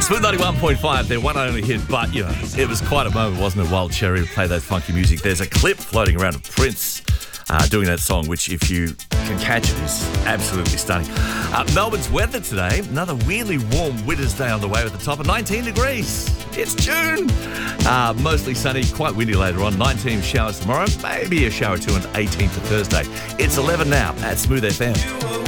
Smooth 91.5, their one only hit, but, you know, it was quite a moment, wasn't it, Wild Cherry would play that funky music. There's a clip floating around of Prince doing that song, which, if you can catch it, is absolutely stunning. Melbourne's weather today, another weirdly warm winter's day on the way with a top of 19 degrees. It's June. Mostly sunny, quite windy later on. 19 showers tomorrow, maybe a shower or two on 18 for Thursday. It's 11 now at Smooth FM.